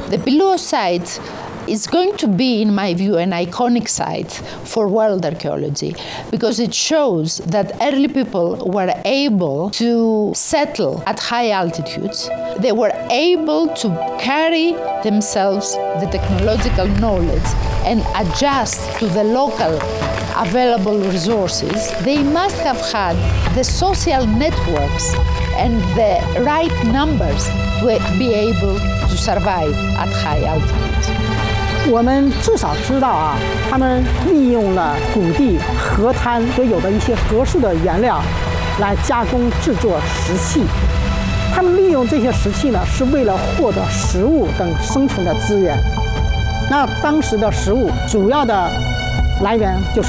The Pilua site is going to be, in my view, an iconic site for world archaeology because it shows that early people were able to settle at high altitudes. They were able to carry themselves the technological knowledge and adjust to the local available resources. They must have had the social networks and the right numbers to be able to survive at high altitudes. 我们至少知道啊，他们利用了谷地、河滩所有的一些合适的原料，来加工制作石器。他们利用这些石器呢，是为了获得食物等生存的资源。那当时的食物主要的来源就是